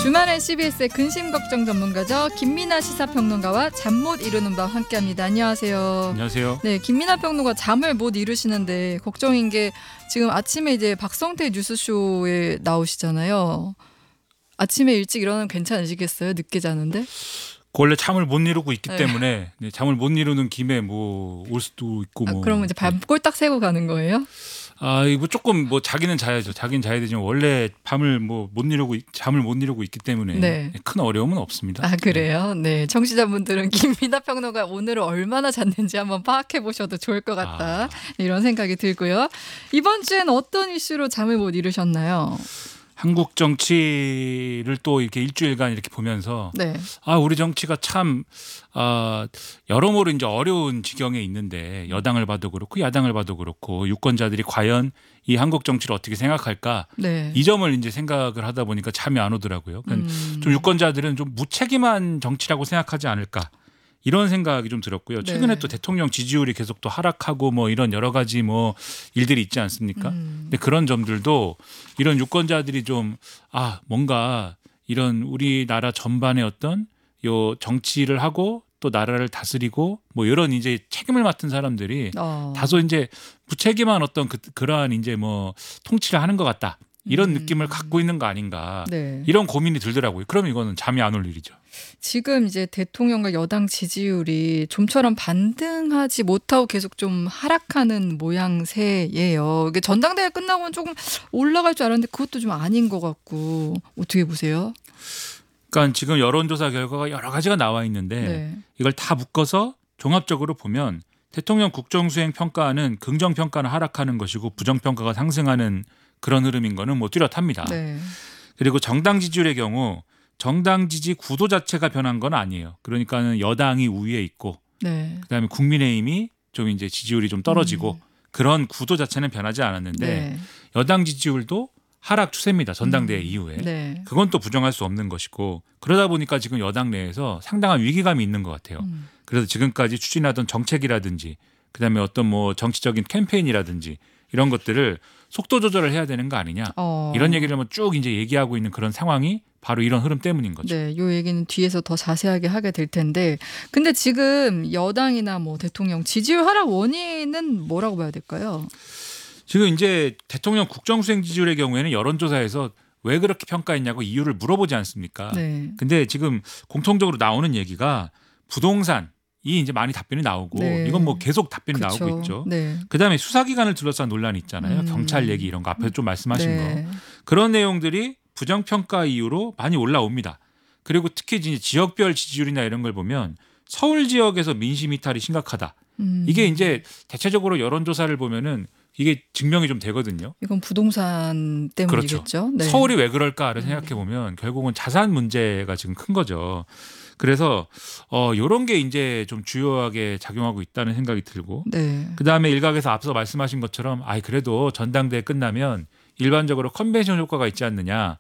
주말엔 CBS의 근심 걱정 전문가죠. 김민아 시사평론가와 잠 못 이루는 밤 함께합니다. 안녕하세요. 안녕하세요. 네, 김민아 평론가 잠을 못 이루시는데 걱정인 게 지금 아침에 이제 박성태 뉴스쇼에 나오시잖아요. 아침에 일찍 일어나면 괜찮으시겠어요? 늦게 자는데? 원래 잠을 못 이루고 있기 네. 때문에 잠을 못 이루는 김에 뭐 올 수도 있고 뭐. 그럼 이제 밤 꼴딱 새고 가는 거예요? 이거 조금 뭐 자기는 자야죠. 자기는 자야 되지만 원래 밤을 뭐 못 이루고 잠을 못 이루고 있기 때문에 네. 큰 어려움은 없습니다. 그래요? 네. 청취자분들은 김민아 평론가 오늘은 얼마나 잤는지 한번 파악해 보셔도 좋을 것 같다. 이런 생각이 들고요. 이번 주엔 어떤 이슈로 잠을 못 이루셨나요? 한국 정치를 또 이렇게 일주일간 이렇게 보면서 네. 우리 정치가 참 여러모로 이제 어려운 지경에 있는데 여당을 봐도 그렇고 야당을 봐도 그렇고 유권자들이 과연 이 한국 정치를 어떻게 생각할까 네. 이 점을 이제 생각을 하다 보니까 잠이 안 오더라고요. 좀 유권자들은 좀 무책임한 정치라고 생각하지 않을까. 이런 생각이 좀 들었고요. 최근에 네. 또 대통령 지지율이 계속 또 하락하고 뭐 이런 여러 가지 뭐 일들이 있지 않습니까? 근데 그런 점들도 이런 유권자들이 좀 뭔가 이런 우리나라 전반의 어떤 요 정치를 하고 또 나라를 다스리고 뭐 이런 이제 책임을 맡은 사람들이 다소 이제 무책임한 어떤 그러한 이제 뭐 통치를 하는 것 같다. 이런 느낌을 갖고 있는 거 아닌가. 네. 이런 고민이 들더라고요. 그럼 이거는 잠이 안 올 일이죠. 지금 이제 대통령과 여당 지지율이 좀처럼 반등하지 못하고 계속 좀 하락하는 모양새예요. 이게 전당대회 끝나고는 조금 올라갈 줄 알았는데 그것도 좀 아닌 것 같고 어떻게 보세요? 그러니까 지금 여론조사 결과가 여러 가지가 나와 있는데 네. 이걸 다 묶어서 종합적으로 보면 대통령 국정수행 평가는 긍정평가는 하락하는 것이고 부정평가가 상승하는 그런 흐름인 거는 뭐 뚜렷합니다. 네. 그리고 정당 지지율의 경우 정당 지지 구도 자체가 변한 건 아니에요. 그러니까는 여당이 우위에 있고 네. 그다음에 국민의힘이 좀 이제 지지율이 좀 떨어지고 그런 구도 자체는 변하지 않았는데 네. 여당 지지율도 하락 추세입니다. 전당대회 이후에. 네. 그건 또 부정할 수 없는 것이고 그러다 보니까 지금 여당 내에서 상당한 위기감이 있는 것 같아요. 그래서 지금까지 추진하던 정책이라든지 그다음에 어떤 뭐 정치적인 캠페인이라든지 이런 것들을 속도 조절을 해야 되는 거 아니냐. 이런 얘기를 뭐 쭉 이제 얘기하고 있는 그런 상황이 바로 이런 흐름 때문인 거죠. 네, 요 얘기는 뒤에서 더 자세하게 하게 될 텐데, 근데 지금 여당이나 뭐 대통령 지지율 하락 원인은 뭐라고 봐야 될까요? 지금 이제 대통령 국정수행 지지율의 경우에는 여론조사에서 왜 그렇게 평가했냐고 이유를 물어보지 않습니까? 네. 근데 지금 공통적으로 나오는 얘기가 부동산이 이제 많이 답변이 나오고 네. 이건 뭐 계속 답변이 그쵸. 나오고 있죠. 네. 그다음에 수사기관을 둘러싼 논란이 있잖아요. 경찰 얘기 이런 거 앞에서 좀 말씀하신 네. 거. 그런 내용들이 부정평가 이후로 많이 올라옵니다. 그리고 특히 이제 지역별 지지율이나 이런 걸 보면 서울 지역에서 민심 이탈이 심각하다. 이게 이제 대체적으로 여론조사를 보면은 이게 증명이 좀 되거든요. 이건 부동산 때문이겠죠. 그렇죠. 네. 서울이 왜 그럴까를 생각해 보면 결국은 자산 문제가 지금 큰 거죠. 그래서 이런 게 이제 좀 주요하게 작용하고 있다는 생각이 들고 네. 그다음에 일각에서 앞서 말씀하신 것처럼 그래도 전당대회 끝나면 일반적으로 컨벤션 효과가 있지 않느냐.